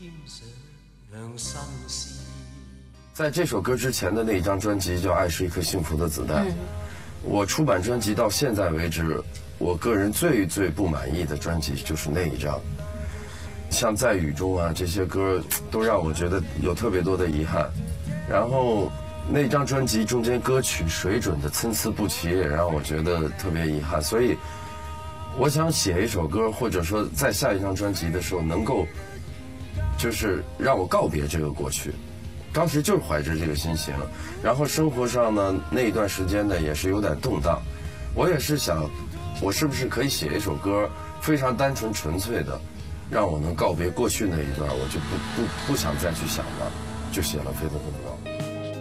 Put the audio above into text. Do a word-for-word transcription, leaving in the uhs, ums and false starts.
在这首歌之前的那一张专辑叫《爱是一颗幸福的子弹》，嗯，我出版专辑到现在为止，我个人最最不满意的专辑就是那一张。像在雨中啊这些歌都让我觉得有特别多的遗憾，然后那张专辑中间歌曲水准的参差不齐也让我觉得特别遗憾，所以我想写一首歌，或者说在下一张专辑的时候能够就是让我告别这个过去，当时就是怀着这个心情，然后生活上呢那一段时间呢也是有点动荡，我也是想我是不是可以写一首歌非常单纯纯粹的让我能告别过去那一段，我就不不不想再去想了，就写了《飞得更高》。